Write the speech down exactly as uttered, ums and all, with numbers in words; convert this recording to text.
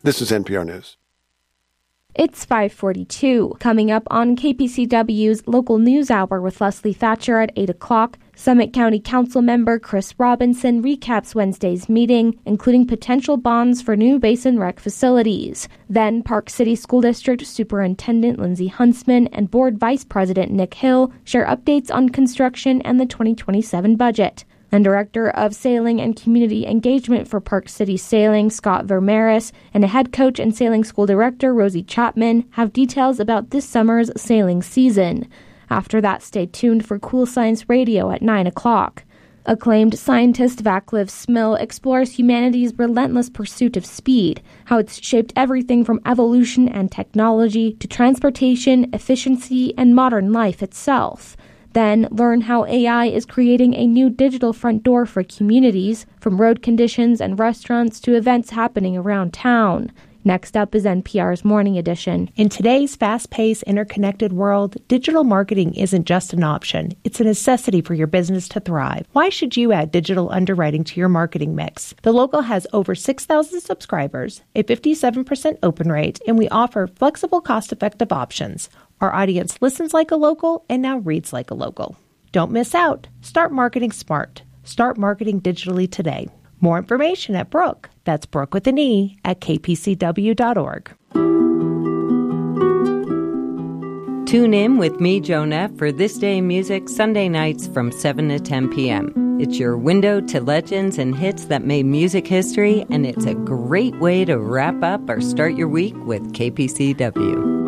This is N P R News. It's five forty-two. Coming up on K P C W's Local News Hour with Leslie Thatcher at eight o'clock, Summit County Council member Chris Robinson recaps Wednesday's meeting, including potential bonds for new Basin Rec facilities. Then Park City School District Superintendent Lindsay Huntsman and Board Vice President Nick Hill share updates on construction and the twenty twenty-seven budget. And Director of Sailing and Community Engagement for Park City Sailing, Scott Vermeris, and a head coach and sailing school director, Rosie Chapman, have details about this summer's sailing season. After that, stay tuned for Cool Science Radio at nine o'clock. Acclaimed scientist Vaclav Smil explores humanity's relentless pursuit of speed, how it's shaped everything from evolution and technology to transportation, efficiency, and modern life itself. Then learn how A I is creating a new digital front door for communities, from road conditions and restaurants to events happening around town. Next up is N P R's Morning Edition. In today's fast-paced, interconnected world, digital marketing isn't just an option. It's a necessity for your business to thrive. Why should you add digital underwriting to your marketing mix? The Local has over six thousand subscribers, a fifty-seven percent open rate, and we offer flexible, cost-effective options. Our audience listens like a local and now reads like a local. Don't miss out. Start marketing smart. Start marketing digitally today. More information at Brooke, that's Brooke with an E, at k p c w dot org. Tune in with me, Jonah, for This Day in Music Sunday nights from seven to ten p.m. It's your window to legends and hits that made music history, and it's a great way to wrap up or start your week with K P C W.